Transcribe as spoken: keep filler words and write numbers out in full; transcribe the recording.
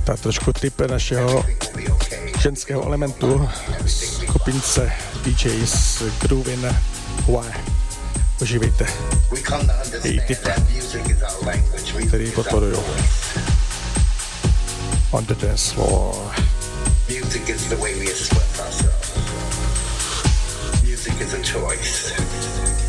Tak trošku tip našeho ženského elementu skupince D Js Groovin Why. Užívejte její tip, který podporuju. On the dance floor. Music is the way we express ourselves. Music is a choice.